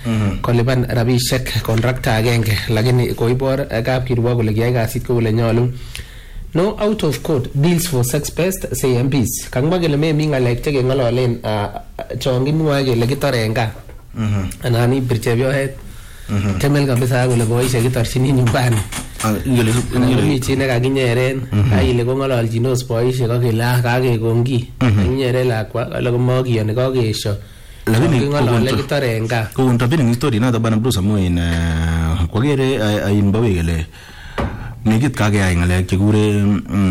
kolipan rabishek contractor agenge lakini koibor kapkirwok kole kiyai kasit kou ole nyolu. No out of court deals for sex-based say MPs. Kangma kele memi ngalek chekeng'ololen chon kimwoe kele kitore en gaa anan ibir chepyoset temel kabisa kole boisiek kitorchini nyumbani. Mi chi nekakinyeren ile kong'ololchinos boisiek akele kakekongyi kakinyere lakwa ale komakiyoni kakeesho lakini king'olole kitore en gaa. Kou tapining story noto Bwana Bruce amu in kwakere ain bawe kele nekit kakeyai ngalek chekure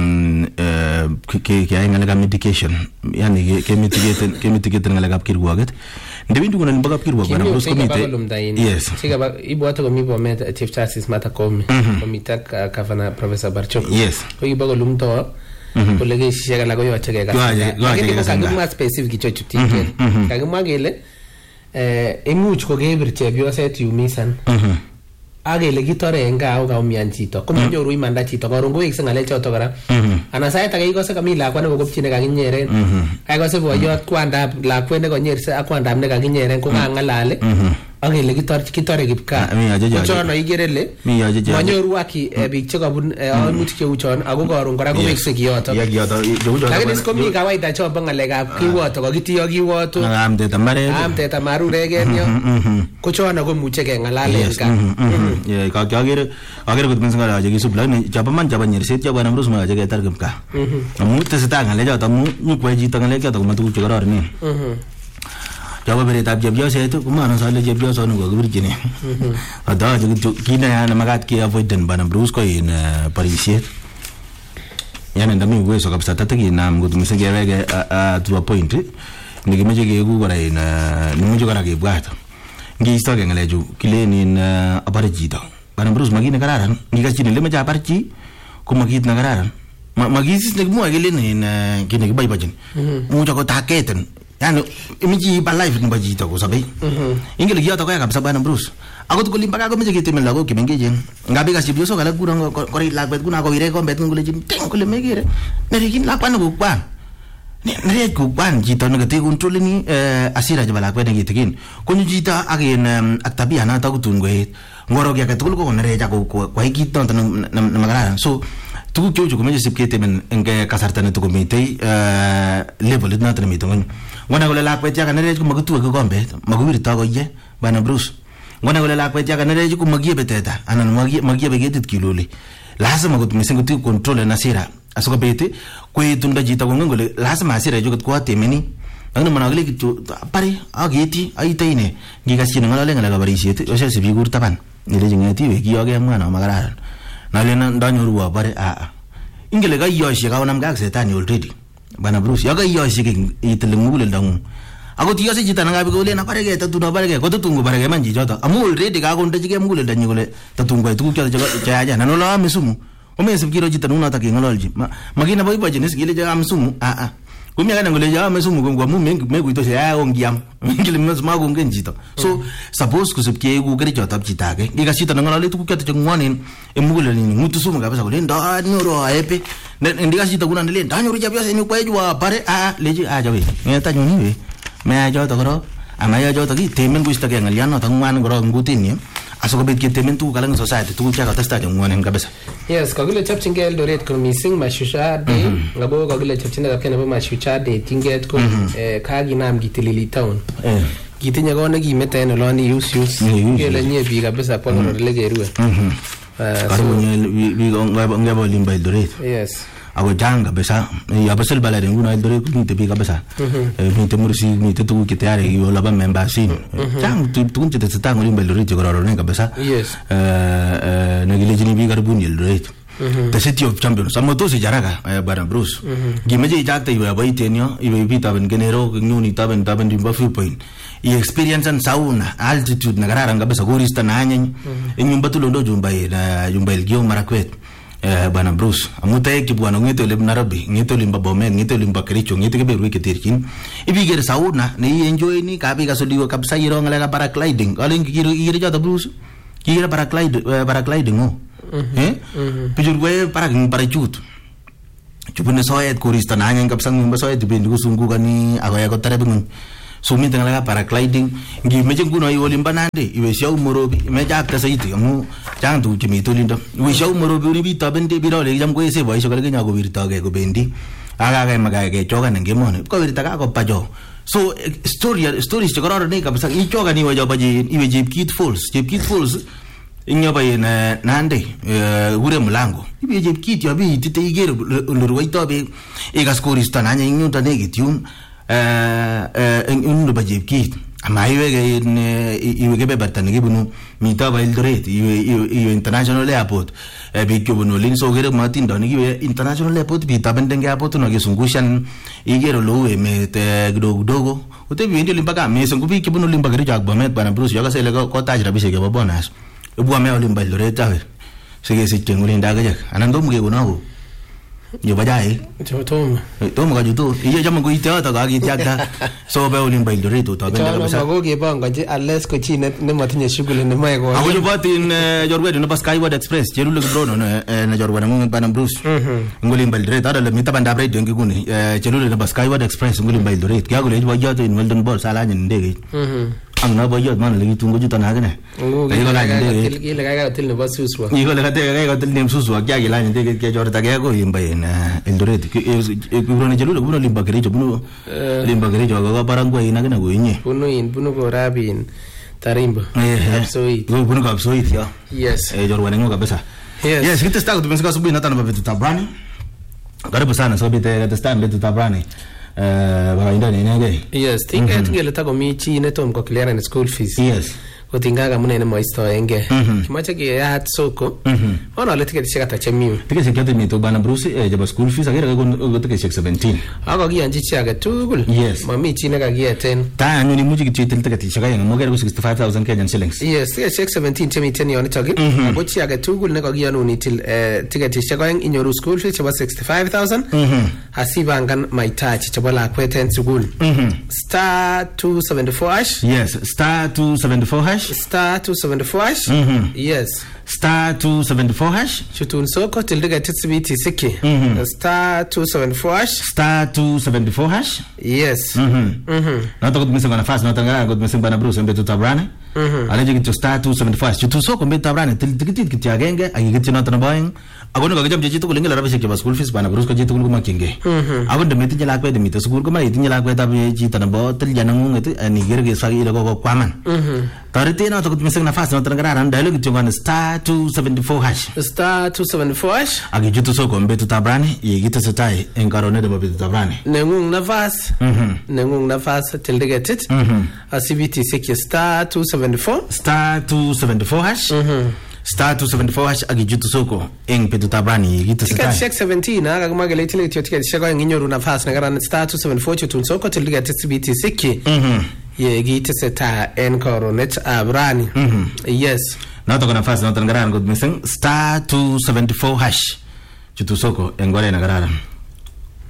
keyai ngalekab mitigation, yani kemitigaten ngalekab kirwoket. Ndebendi kuna nimbo kap kirwok Bwana Bruce komite. Yes. Chikaba ibwate komi Bomet Chief Justice Martha Koome komite Governor Professor Barchok. Yes. Ko ibo kolumto kole kesishek alak koyoche kekasa. Lakini kakimwa specific ichochutin. Kakimwa kele imuch kokebir chepyoset yumisan. Akele kitore en gaa kaumian chito komanyoru imanda chito koron kowekse ng'alek choto kora ana sait age ikose kami lakwa nekokopchi nekakinyeren akose boyot kwandab lakwet nekonyerse ak kwandab nekakinyeren kokang'alale akele kitore kipkaa kochono ikere le manyoru aki biik chekabun aimutik cheu chon ako koron kora kowekse kiyoto lakini sikomi kawaida chombo ng'alekab kiwoto kakitiyo kiwoto am teta marureken yo kochono komuche keng'alale en gaa. Akere kot mising ngalache kisub lakini chapa man chapa nyerset chapa Bwana Bruce mayache ketar kipkaa amu tesetai ng'alek choto amu nyikwae chito ng'alek choto komatuguk chekororonen. Chapa beretab chepyoset komano sale chepyosoni kokibirchini adache kityo kina nemakat keavoiden Bwana Bruce ko in parisiet yani ndami uwezo kabisa tatakinam kot mising keweke to a point nikimeche keeku kora in nimeche kora kebwat ngiisto ke ngalechu kilenin apare chito Bwana Bruce makit nekararan ngikachini lemeche apar chi ko makit nekararan makisis nekimwoe kilenin kit nekiboibochin much akot aketen yani imichi iba life nebo chito kosobei ingele kiyoto koya kabisa Bwana Bruce akot kolimba ka komeche ketemen lagok chemengechen ngabikas chepyosok alak kuron kori lakwet kuna kowire kombet ngole ting kole mekere nerikin lakwani kokwan neret kokwan chito nekate kontrolini asira chebo lakwet nekitikin konyo chito ak tabia noto kutun koet ngoro ki agetugul ko konerecha kwai kit noto nemakararan. So tuguk cheu chu komeche sipketemen eng kasarta netokomitei levelit noto nemite ngony. Ngona kole lakwet yakanerech komakituwe kikombet makiwirto koye Bwana Bruce. Ngona kole lakwet yakanerech komakiebe teta anan makiebe ketit kiluli. Lazima kot mising kuti control en asira asikobit koetundo chito kongen kole lazima asira chukot kwatemeni lakini manakile kityo pare aketi aiteine ngikas chi neng'olole ng'alekab barisiet ose sibikur taban nilechi ng'eti we kiyoke mwana makararan nalena ndanyoru apare ingele kaiyoshe kaonamge ak setani already Bwana Bruce yakaiyoshe itile muguleldangung akot iyose chito nakabi kolen apareke tatun apareke kotatun kopareke man chichoto amu already kakondechike muguleldanyi kole tatun koyai tuguk choto cheyachen nan olo ame sumu omesib kiro chito nunoto keng'ololchi makina boibochin is kile ame sumu kumia kana ngole ame sumu kwa mu mekuitoshe ongiam ngile makongen chito so suppose kusib keiku kerichotab chito age ngikas chito neng'olole tuguk choto cheng'wonen emuguleldanyi ng'utu sumu kabisa kole ndanyoru aepe ndikas chito kuna ndile ndanyoru chepyosenyu kwechwa pare lechi chawe ng'etanyuni we mea choto korok amaya choto kitemen kuistogei ng'alyonoto ng'wan korok ngutini asikobit ketemen tuguk alak eng society tuguk chekatestai cheng'wonen kabisa. Yes, kakile chopchingei Eldoret ko mising Mashujaa Day ngabo kakile chopchinetab kei nebo Mashujaa Day tinget ko kakinam kitilili town kitinye kot nekimete en olon ius kele nye biik kabisa ponorole kerue karibu nye ngebo limba Eldoret. Yes. Ako chang kabisa yabasel balare nguna Eldoret mite biik kabisa mite Mursi mite tuguk chetayari kiolaba membersin chang tugun chetesetai ngolimba Eldoret chekororonen kabisa. Yes. Nekilechini biik karibuni Eldoret the city of champions amotosi jaraka Bwana Bruce gimeje ichakte iwe abaitenyo iwe bitaben genero nguni taben dimba viewpoint i experience and sauna altitude nakararan kabisa korista nanyany nyumba tulondo jumba Elgeyo Marakwet Bwana Bruce amutae kibwana ngete ole Nairobi ngete ole Bomet ngete ole Kericho ngete keberu keterkin ibigere sauna ne enjoy ni kabi kasoliwa kabisa yiro ngala paragliding alen kire jata Bruce kire paragliding pijurwe parachute chupune soet korista nanyany kabisa ngumba soet bendi kusungukani akoya kotare bingun so miten ngala paragliding ngimeche nguno iwe olimba Nandi iwe Shau Morobi imeche akta saiti amu chang tuguk chemi olindo iwe Shau Morobi uribitoben birole cham koese boisho kole kenya kobirtoge kobendi akake makake chokan eng emoni kowirta kakopacho so stories chekororon kabisa ichokan iwe chobochi iwe Chepkit Falls inyoba in Nandi ure Mulango ibe Chepkit yobi itite igere olorwaito be ikas koristo nanya inyuta nekit yun ndo ba Chepkit ama iwe kebeberta nekibunu mito ba Eldoret iwe international airport biik chobunu olin so kere matindonik iwe international airport bitabendenge airport no kesungushan igere lo emet kidogo utebi olimba ka mesen ku biik chobunu olimba Kericho ak Bomet bana Bruce yakasele kotach rabisiek chebo bonus ibwame olimba Eldoret awe sikesich olinda kejek anan tom kekono yo bajai tom ka jutu iye chama ko iteata ka kitiakta so be olimba Eldoret to tabenda kabisa chama ko kebanganji unless ko chi ne matinye shughuli ne mae ko ako jobatin jorwedo no Skyward Express cherule kibrono na jorwada ngong bana Bruce ngolimba Eldoret ada le mitabanda radio ngikuni cherule no Skyward Express ngolimba Eldoret kya kole jobato in Weldon Ball salanya ndege ang na boyot man lagi tungo juta na gane ile ga til ne basuswa ile ga til ne basuswa kya gila ndege ke jorta ke ko imba in Eldoret kubrone cherule kuno limba Kericho buno limba Kericho ga barango ina gane go inye buno ko rabin tarimba absolute buno absolute ya yes jorwane ngo kabisa yes kita start tumesika asubuhi natana babetu Tabrani karibu sana so bite testa betu Tabrani bakainda nene yes tinga tingele tako michi ne tom ko clear and school fees yes utingaga munene moisto enge kimache ke ya soko ona le tiketi shaka tachemiu tiketi shaka ni to bana Bruce jaba school fees agera go tiketi 17 ako gianji chaga tugul yes mami chine ka gieten ta nyuni muji kichitil tiketi shaka yang mo gera go 65000 Kenyan shillings yes tiketi 17 chemi 10 yon togi abo chaga tugul ne ko gianuni til tiketi shaka yang inyoru school fees chaba 65000 hasibangan maitachi chaba la kweten sugul star 274 hash yes star 274 hash star 274 hash yes star 274 hash chutun soko tildiga titsibiti siki star 274 hash star 274 hash yes na to kumisa kwa nafasi na tangana kwa kumisa bana Bruce mbetu Tabrani aleje kitu star 274 hash chutun soko mbetu Tabrani tildigiti kitiagenge agigiti na tanaboying agono ga jamje jitu kulingela rabishe ke school fees bana Bruce ko jitu kuma kinge abon de meti la kwede meti school kuma yitin la kwede tabe jitu na bo til janangu ngeti ani gerge sagi ile ko kwaman tarite na to kumisa nafasi na tangana ran dialogue chungana star 274 hash star 274 hash agi jitu soko mbetu Tabrani yigita setai enkarone de mbetu Tabrani nengung nafas tildiga tit asibiti siki star 274 hash star 274 hash agijutu soko eng petu Tabrani gita setai ticket 17 aga kuma gele tile ticket shaka nginyoru nafas na garan star 274 chutun soko tildiga tsibiti siki ye gita setai en coronet Abrani yes na to nafas na tangaran god missing star 274 hash chutu soko engwale na garan